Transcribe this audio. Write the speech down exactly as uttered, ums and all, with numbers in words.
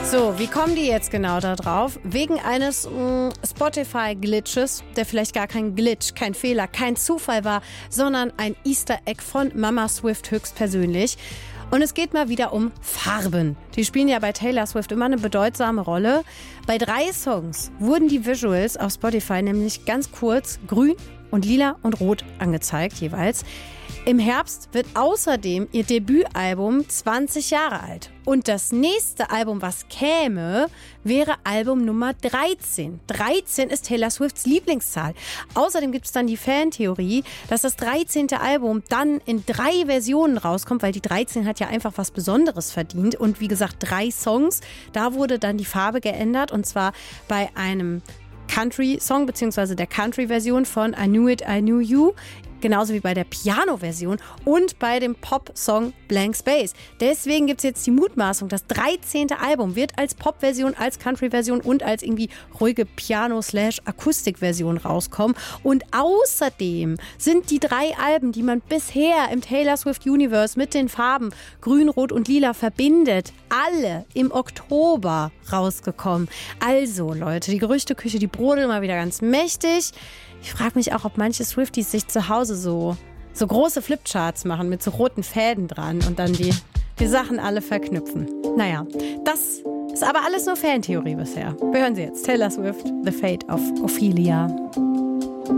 So, wie kommen die jetzt genau da drauf? Wegen eines mh, Spotify-Glitches, der vielleicht gar kein Glitch, kein Fehler, kein Zufall war, sondern ein Easter Egg von Mama Swift höchstpersönlich. Und es geht mal wieder um Farben. Die spielen ja bei Taylor Swift immer eine bedeutsame Rolle. Bei drei Songs wurden die Visuals auf Spotify nämlich ganz kurz grün und lila und rot angezeigt jeweils. Im Herbst wird außerdem ihr Debütalbum zwanzig Jahre alt. Und das nächste Album, was käme, wäre Album Nummer dreizehn. dreizehn ist Taylor Swifts Lieblingszahl. Außerdem gibt es dann die Fantheorie, dass das dreizehnte Album dann in drei Versionen rauskommt, weil die dreizehn hat ja einfach was Besonderes verdient. Und wie gesagt, drei Songs, da wurde dann die Farbe geändert. Und zwar bei einem Country-Song bzw. der Country-Version von I Knew It, I Knew You. Genauso wie bei der Piano-Version und bei dem Pop-Song Blank Space. Deswegen gibt es jetzt die Mutmaßung, das dreizehnte Album wird als Pop-Version, als Country-Version und als irgendwie ruhige Piano-Slash-Akustik-Version rauskommen. Und außerdem sind die drei Alben, die man bisher im Taylor Swift Universe mit den Farben Grün, Rot und Lila verbindet, alle im Oktober rausgekommen. Also Leute, die Gerüchteküche, die brodelt mal wieder ganz mächtig. Ich frage mich auch, ob manche Swifties sich zu Hause so, so große Flipcharts machen mit so roten Fäden dran und dann die, die Sachen alle verknüpfen. Naja, das ist aber alles nur Fantheorie bisher. Wir hören sie jetzt. Taylor Swift, The Fate of Ophelia.